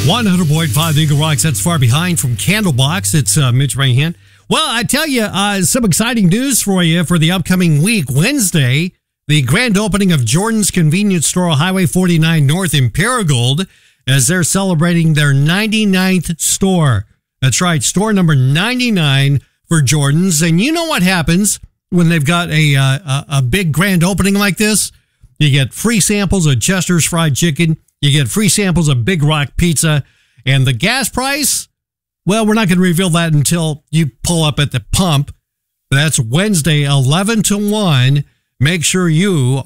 100.5 Eagle Rocks. That's Far Behind from Candlebox. It's Mitch Rahan. Well, I tell you, some exciting news for you for the upcoming week. Wednesday, the grand opening of Jordan's Convenience Store, Highway 49 North in Paragould, as they're celebrating their 99th store. That's right, store number 99 for Jordan's. And you know what happens when they've got a big grand opening like this? You get free samples of Chester's Fried Chicken. You get free samples of Big Rock Pizza. And the gas price? Well, we're not going to reveal that until you pull up at the pump. That's Wednesday, 11 to 1. Make sure you